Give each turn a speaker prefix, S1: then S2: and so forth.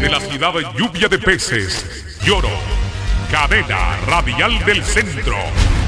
S1: Desde la ciudad lluvia de peces, Lloro, cadena radial del centro.